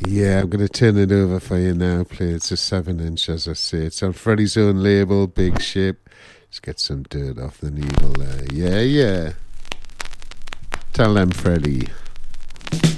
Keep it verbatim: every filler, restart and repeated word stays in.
Yeah, I'm going to turn it over for you now. Play it's a seven inch, as I say. It's on Freddie's own label, Big Ship. Let's get some dirt off the needle there. Yeah, yeah. Tell them, Freddie.